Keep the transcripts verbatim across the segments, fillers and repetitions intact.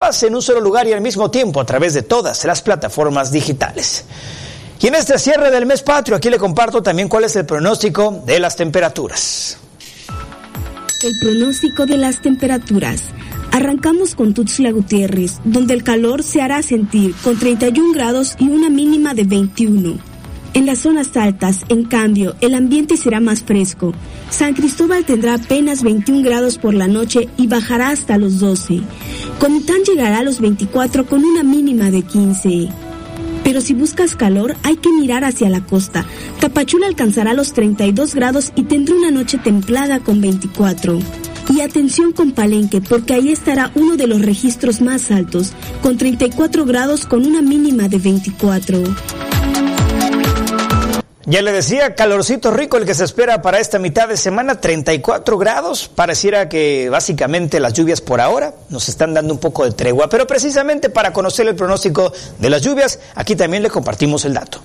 Chiapas en un solo lugar y al mismo tiempo a través de todas las plataformas digitales. Y en este cierre del mes patrio, aquí le comparto también cuál es el pronóstico de las temperaturas. El pronóstico de las temperaturas. Arrancamos con Tuxtla Gutiérrez, donde el calor se hará sentir con treinta y un grados y una mínima de veintiuno. En las zonas altas, en cambio, el ambiente será más fresco. San Cristóbal tendrá apenas veintiún grados por la noche y bajará hasta los doce. Comitán llegará a los veinticuatro con una mínima de quince. Pero si buscas calor, hay que mirar hacia la costa. Tapachula alcanzará los treinta y dos grados y tendrá una noche templada con veinticuatro. Y atención con Palenque, porque ahí estará uno de los registros más altos, con treinta y cuatro grados con una mínima de veinticuatro. Ya le decía, calorcito rico el que se espera para esta mitad de semana, treinta y cuatro grados. Pareciera que básicamente las lluvias por ahora nos están dando un poco de tregua, pero precisamente para conocer el pronóstico de las lluvias, aquí también le compartimos el dato.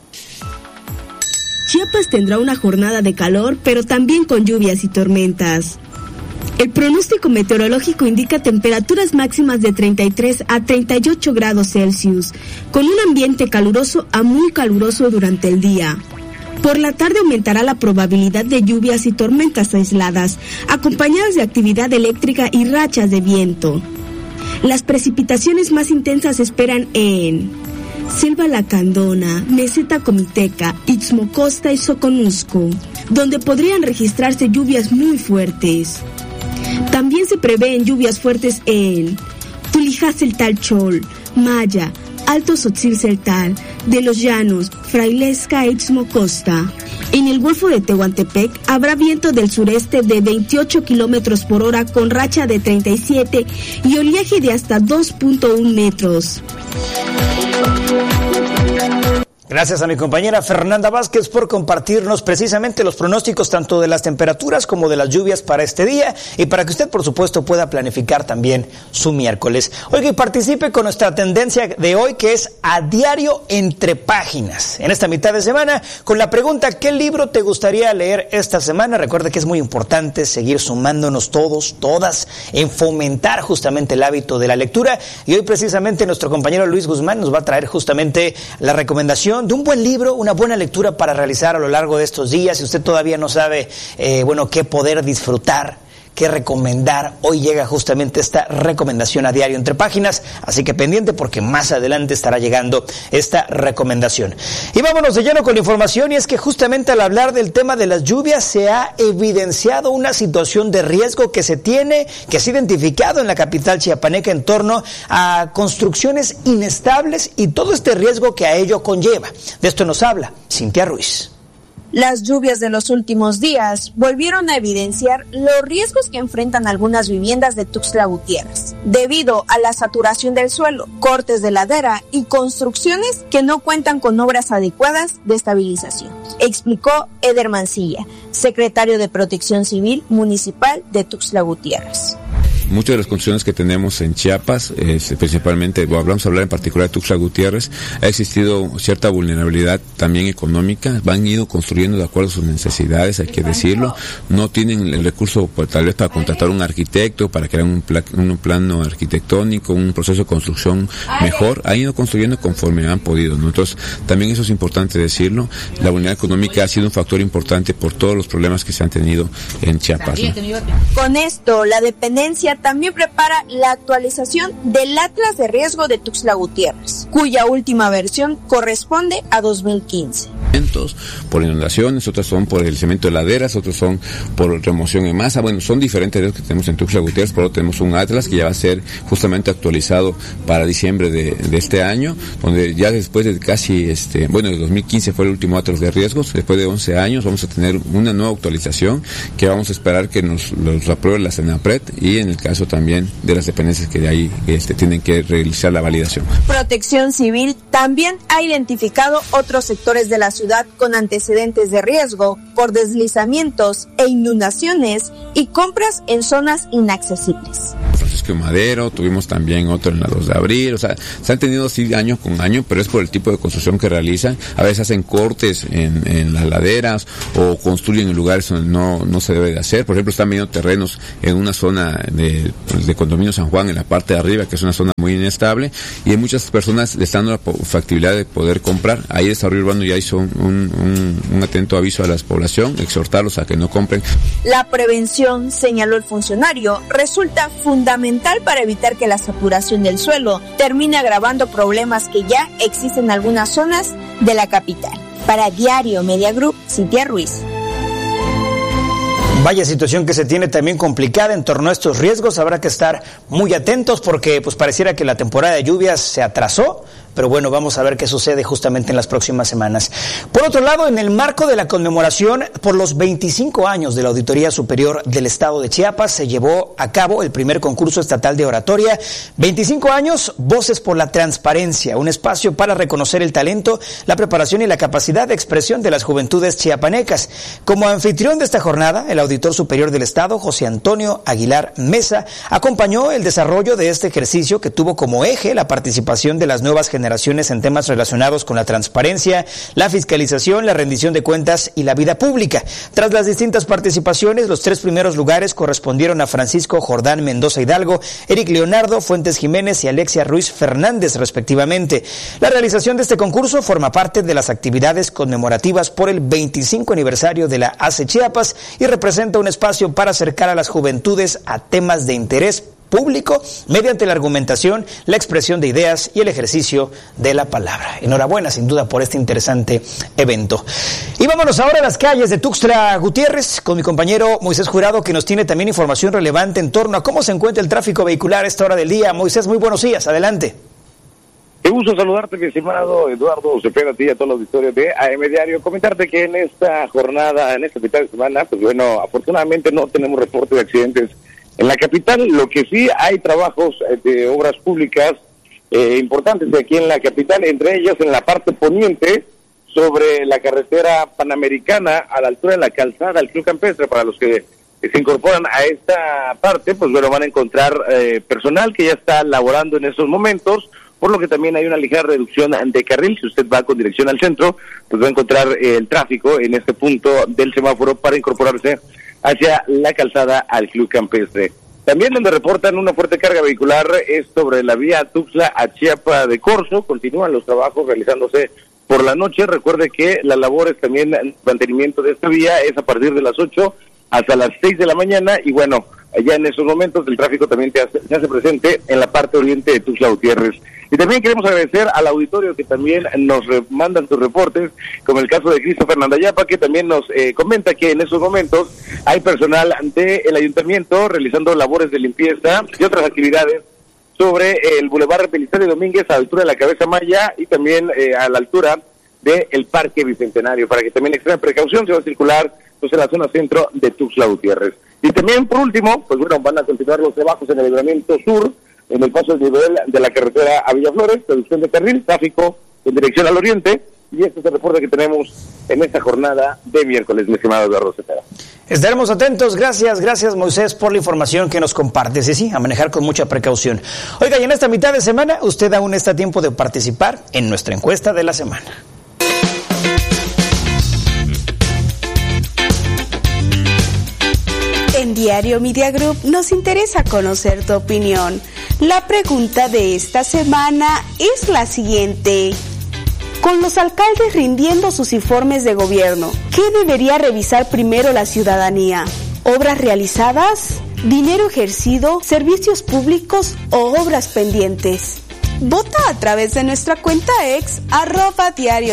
Chiapas tendrá una jornada de calor, pero también con lluvias y tormentas. El pronóstico meteorológico indica temperaturas máximas de treinta y tres a treinta y ocho grados Celsius, con un ambiente caluroso a muy caluroso durante el día. Por la tarde aumentará la probabilidad de lluvias y tormentas aisladas, acompañadas de actividad eléctrica y rachas de viento. Las precipitaciones más intensas se esperan en Selva Lacandona, Meseta Comiteca, Istmo Costa y Soconusco, donde podrían registrarse lluvias muy fuertes. También se prevén lluvias fuertes en Tulijá-Celtal-Chol, Maya, Alto Sotzil-Celtal, de los Llanos, Frailesca e Istmo Costa. En el Golfo de Tehuantepec habrá viento del sureste de veintiocho kilómetros por hora con racha de treinta y siete y oleaje de hasta dos punto uno metros. Gracias a mi compañera Fernanda Vázquez por compartirnos precisamente los pronósticos tanto de las temperaturas como de las lluvias para este día y para que usted, por supuesto, pueda planificar también su miércoles. Oiga, y participe con nuestra tendencia de hoy, que es a diario entre páginas. En esta mitad de semana, con la pregunta, ¿qué libro te gustaría leer esta semana? Recuerda que es muy importante seguir sumándonos todos, todas, en fomentar justamente el hábito de la lectura. Y hoy precisamente nuestro compañero Luis Guzmán nos va a traer justamente la recomendación de un buen libro, una buena lectura para realizar a lo largo de estos días. Si usted todavía no sabe, eh, bueno, qué poder disfrutar, qué recomendar, hoy llega justamente esta recomendación a diario entre páginas, así que pendiente porque más adelante estará llegando esta recomendación. Y vámonos de lleno con la información, y es que justamente al hablar del tema de las lluvias se ha evidenciado una situación de riesgo que se tiene, que se ha identificado en la capital chiapaneca en torno a construcciones inestables y todo este riesgo que a ello conlleva. De esto nos habla Cintia Ruiz. Las lluvias de los últimos días volvieron a evidenciar los riesgos que enfrentan algunas viviendas de Tuxtla Gutiérrez, debido a la saturación del suelo, cortes de ladera y construcciones que no cuentan con obras adecuadas de estabilización, explicó Eder Mancilla, secretario de Protección Civil Municipal de Tuxtla Gutiérrez. Muchas de las construcciones que tenemos en Chiapas, eh, principalmente, bueno, vamos a hablar en particular de Tuxtla Gutiérrez, ha existido cierta vulnerabilidad también económica, van ido construyendo de acuerdo a sus necesidades, hay que decirlo, no tienen el recurso pues, tal vez para contratar un arquitecto, para crear un, pla- un plano arquitectónico, un proceso de construcción mejor, han ido construyendo conforme han podido, ¿no? Entonces, también eso es importante decirlo, la vulnerabilidad económica ha sido un factor importante por todos los problemas que se han tenido en Chiapas, ¿no? Con esto, la dependencia también prepara la actualización del Atlas de Riesgo de Tuxtla Gutiérrez, cuya última versión corresponde a dos mil quince. Por inundaciones, otras son por el cemento de laderas, otros son por remoción en masa. Bueno, son diferentes riesgos que tenemos en Tuxtla Gutiérrez, pero tenemos un Atlas que ya va a ser justamente actualizado para diciembre de, de este año, donde ya después de casi, este, bueno, el dos mil quince fue el último Atlas de riesgos, después de once años vamos a tener una nueva actualización que vamos a esperar que nos los apruebe la Senapred y en el caso también de las dependencias que de ahí este, tienen que realizar la validación. Protección Civil también ha identificado otros sectores de la ciudad con antecedentes de riesgo por deslizamientos e inundaciones y compras en zonas inaccesibles. Francisco Madero, tuvimos también otro en la dos de abril, o sea, se han tenido sí año con año, pero es por el tipo de construcción que realizan. A veces hacen cortes en, en las laderas o construyen en lugares donde no, no se debe de hacer. Por ejemplo, están viendo terrenos en una zona de, de Condominio San Juan, en la parte de arriba, que es una zona muy inestable, y hay muchas personas le están dando la factibilidad de poder comprar. Ahí Desarrollo Urbano ya hizo un, un, un atento aviso a la población, exhortarlos a que no compren. La prevención, señaló el funcionario, resulta fundamental para evitar que la saturación del suelo termine agravando problemas que ya existen en algunas zonas de la capital. Para Diario Media Group, Cintia Ruiz. Vaya situación que se tiene también complicada en torno a estos riesgos. Habrá que estar muy atentos porque pues pareciera que la temporada de lluvias se atrasó. Pero bueno, vamos a ver qué sucede justamente en las próximas semanas. Por otro lado, en el marco de la conmemoración por los veinticinco años de la Auditoría Superior del Estado de Chiapas, se llevó a cabo el primer concurso estatal de oratoria. veinticinco años, Voces por la Transparencia, un espacio para reconocer el talento, la preparación y la capacidad de expresión de las juventudes chiapanecas. Como anfitrión de esta jornada, el Auditor Superior del Estado, José Antonio Aguilar Mesa, acompañó el desarrollo de este ejercicio que tuvo como eje la participación de las nuevas generaciones generaciones en temas relacionados con la transparencia, la fiscalización, la rendición de cuentas y la vida pública. Tras las distintas participaciones, los tres primeros lugares correspondieron a Francisco Jordán Mendoza Hidalgo, Eric Leonardo Fuentes Jiménez y Alexia Ruiz Fernández, respectivamente. La realización de este concurso forma parte de las actividades conmemorativas por el veinticinco aniversario de la A C E Chiapas y representa un espacio para acercar a las juventudes a temas de interés público mediante la argumentación, la expresión de ideas y el ejercicio de la palabra. Enhorabuena, sin duda, por este interesante evento. Y vámonos ahora a las calles de Tuxtla Gutiérrez con mi compañero Moisés Jurado, que nos tiene también información relevante en torno a cómo se encuentra el tráfico vehicular a esta hora del día. Moisés, muy buenos días, adelante. Qué gusto saludarte, mi estimado Eduardo Cepeda, a ti y a todos los auditores de A M Diario. Comentarte que en esta jornada, en esta mitad de semana, pues bueno, afortunadamente no tenemos reporte de accidentes en la capital. Lo que sí hay trabajos de obras públicas eh, importantes de aquí en la capital, entre ellas en la parte poniente, sobre la carretera panamericana, a la altura de la calzada al Club Campestre. Para los que se incorporan a esta parte, pues bueno, van a encontrar eh, personal que ya está laborando en estos momentos, por lo que también hay una ligera reducción de carril. Si usted va con dirección al centro, pues va a encontrar eh, el tráfico en este punto del semáforo para incorporarse hacia la calzada al Club Campestre. También donde reportan una fuerte carga vehicular es sobre la vía Tuxtla a Chiapa de Corzo. Continúan los trabajos realizándose por la noche. Recuerde que las labores también de mantenimiento de esta vía es a partir de las ocho hasta las seis de la mañana. Y bueno, allá en esos momentos el tráfico también te hace, se hace presente en la parte oriente de Tuxtla Gutiérrez. Y también queremos agradecer al auditorio que también nos re- mandan sus reportes, como el caso de Christopher Nandayapa, que también nos eh, comenta que en esos momentos hay personal del ayuntamiento realizando labores de limpieza y otras actividades sobre el Boulevard Belisario Domínguez a la altura de la Cabeza Maya y también eh, a la altura del Parque Bicentenario, para que también extremen precaución. Se va a circular pues, en la zona centro de Tuxtla Gutiérrez. Y también, por último, pues bueno, van a continuar los trabajos en el libramiento sur, en el paso del nivel de la carretera a Villaflores, reducción de carril, tráfico en dirección al oriente, y este es el reporte que tenemos en esta jornada de miércoles, mi estimado Eduardo Cepeda. Estaremos atentos, gracias, gracias Moisés por la información que nos compartes, y sí, a manejar con mucha precaución. Oiga, y en esta mitad de semana, usted aún está a tiempo de participar en nuestra encuesta de la semana. En Diario Media Group nos interesa conocer tu opinión. La pregunta de esta semana es la siguiente. Con los alcaldes rindiendo sus informes de gobierno, ¿qué debería revisar primero la ciudadanía? ¿Obras realizadas? ¿Dinero ejercido? ¿Servicios públicos o obras pendientes? Vota a través de nuestra cuenta ex, arroba diario.